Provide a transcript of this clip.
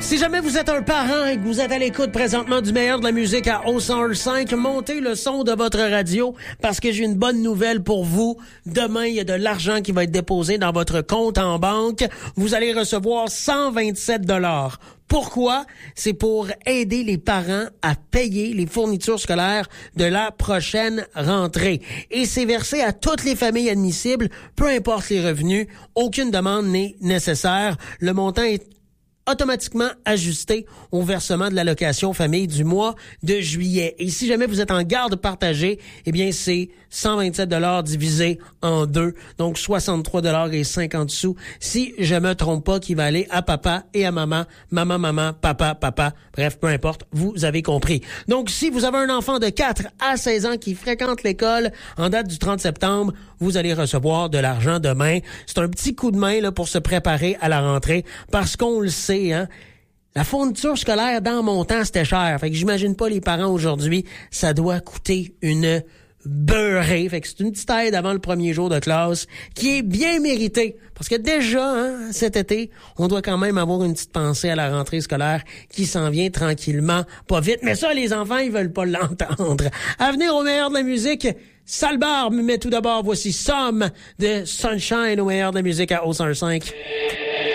Si jamais vous êtes un parent et que vous êtes à l'écoute présentement du meilleur de la musique à O105, montez le son de votre radio parce que j'ai une bonne nouvelle pour vous. Demain, il y a de l'argent qui va être déposé dans votre compte en banque. Vous allez recevoir 127 $. Pourquoi? C'est pour aider les parents à payer les fournitures scolaires de la prochaine rentrée. Et c'est versé à toutes les familles admissibles, peu importe les revenus. Aucune demande n'est nécessaire. Le montant est automatiquement ajusté au versement de l'allocation famille du mois de juillet. Et si jamais vous êtes en garde partagée, eh bien, c'est 127 $ divisé en deux, donc 63 $ et 50 sous, si je me trompe pas, qui va aller à papa et à maman, maman, papa, bref, peu importe, vous avez compris. Donc, si vous avez un enfant de 4 à 16 ans qui fréquente l'école en date du 30 septembre, vous allez recevoir de l'argent demain. C'est un petit coup de main là pour se préparer à la rentrée, parce qu'on le sait, hein, la fourniture scolaire dans mon temps, c'était cher. Fait que j'imagine pas les parents aujourd'hui, ça doit coûter une beurrée. Fait que c'est une petite aide avant le premier jour de classe qui est bien méritée. Parce que déjà, hein, cet été, on doit quand même avoir une petite pensée à la rentrée scolaire qui s'en vient tranquillement, pas vite. Mais ça, les enfants, ils veulent pas l'entendre. À venir au meilleur de la musique, Sale Barbe, mais tout d'abord, voici Some de Sunshine au meilleur de la musique à O105.